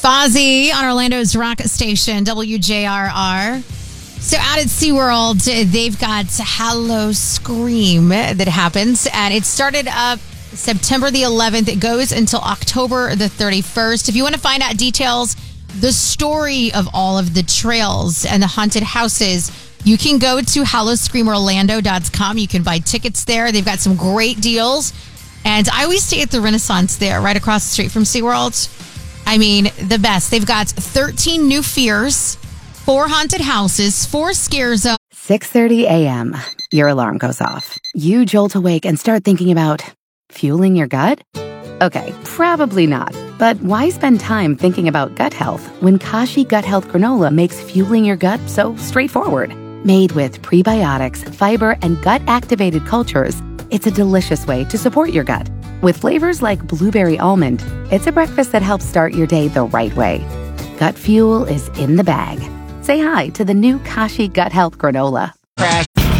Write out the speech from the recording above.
Fozzy on Orlando's rock station, WJRR. So out at SeaWorld, they've got Hallow Scream that happens, and it started up September the 11th. It goes until October the 31st. If you want to find out details, the story of all of the trails and the haunted houses, you can go to hallowscreamorlando.com. You can buy tickets there. They've got some great deals. And I always stay at the Renaissance there, right across the street from SeaWorld. I mean, the best. They've got 13 new fears, 4 haunted houses, 4 scare zones. 6:30 a.m. Your alarm goes off. You jolt awake and start thinking about fueling your gut? Okay, probably not. But why spend time thinking about gut health when Kashi Gut Health Granola makes fueling your gut so straightforward? Made with prebiotics, fiber, and gut-activated cultures, it's a delicious way to support your gut. With flavors like blueberry almond, it's a breakfast that helps start your day the right way. Gut fuel is in the bag. Say hi to the new Kashi Gut Health Granola.